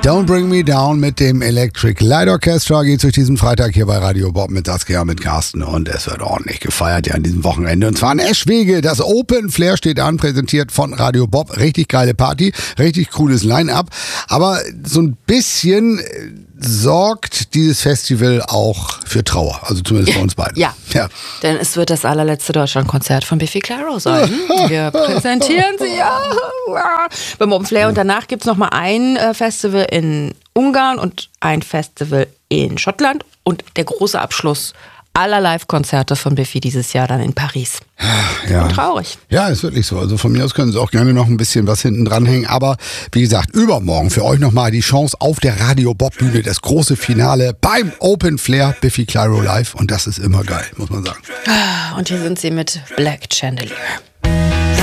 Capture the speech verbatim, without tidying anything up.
Don't Bring Me Down mit dem Electric Light Orchestra geht durch diesen Freitag hier bei Radio Bob mit Saskia, mit Carsten, und es wird ordentlich gefeiert ja an diesem Wochenende, und zwar in Eschwege. Das Open Flair steht an, präsentiert von Radio Bob. Richtig geile Party, richtig cooles Line-Up, aber so ein bisschen sorgt dieses Festival auch für Trauer, also zumindest bei uns beiden. Ja, ja, denn es wird das allerletzte Deutschlandkonzert von Biffy Clyro sein. Wir präsentieren sie ja beim Open Flair, und danach gibt es nochmal ein äh, Festival in Ungarn und ein Festival in Schottland und der große Abschluss aller Live-Konzerte von Biffy dieses Jahr dann in Paris. Ja. Traurig. Ja, ist wirklich so. Also von mir aus können Sie auch gerne noch ein bisschen was hinten dranhängen. Aber wie gesagt, übermorgen für euch nochmal die Chance auf der Radio Bob Bühne, das große Finale beim Open Flair, Biffy Clyro live. Und das ist immer geil, muss man sagen. Und hier sind sie mit Black Chandelier.